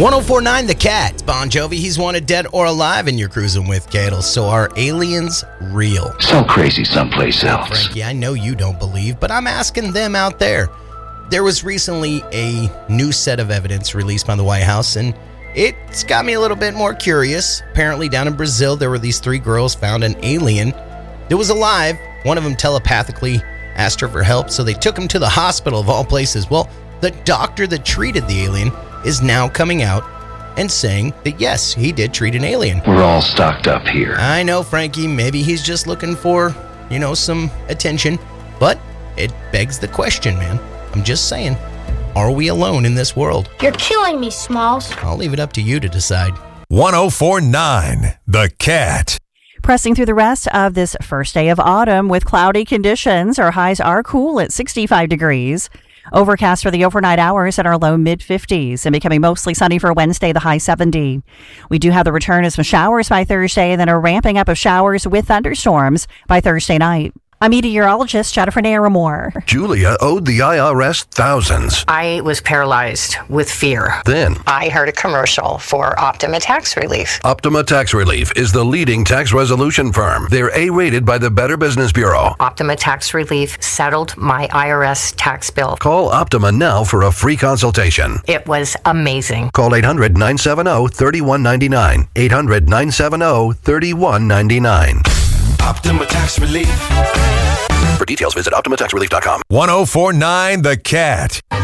1049 The Cat. Bon Jovi, he's wanted dead or alive, and you're cruising with Cadle. So are aliens real? So crazy someplace else. Frankie, I know you don't believe, but I'm asking them out there. There was recently a new set of evidence released by the White House, and it's got me a little bit more curious. Apparently, down in Brazil, there were these 3 girls found an alien that was alive. One of them telepathically asked her for help, so they took him to the hospital of all places. Well, the doctor that treated the alien is now coming out and saying that, yes, he did treat an alien. We're all stocked up here. I know, Frankie, maybe he's just looking for, some attention, but it begs the question, man. I'm just saying, are we alone in this world? You're killing me, Smalls. I'll leave it up to you to decide. 1049 The Cat. Pressing through the rest of this first day of autumn with cloudy conditions. Our highs are cool at 65 degrees. Overcast for the overnight hours at our low mid-50s and becoming mostly sunny for Wednesday, the high 70. We do have the return of some showers by Thursday and then a ramping up of showers with thunderstorms by Thursday night. I'm meteorologist Jennifer Naramore. Julia owed the IRS thousands. I was paralyzed with fear. Then I heard a commercial for Optima Tax Relief. Optima Tax Relief is the leading tax resolution firm. They're A-rated by the Better Business Bureau. Optima Tax Relief settled my IRS tax bill. Call Optima now for a free consultation. It was amazing. Call 800-970-3199. 800-970-3199. Optima Tax Relief. For details, visit OptimaTaxRelief.com. 1049 The Cat.